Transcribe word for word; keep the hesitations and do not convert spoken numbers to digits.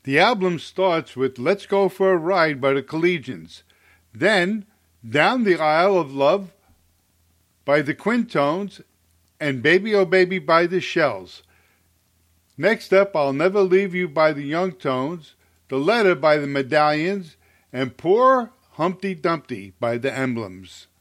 The album starts with Let's Go for a Ride by the Collegians, then Down the Aisle of Love by the Quintones, and Baby Oh Baby by the Shells. Next up, I'll Never Leave You by the Young Tones, The Letter by the Medallions, and Poor Humpty Dumpty by the Emblems.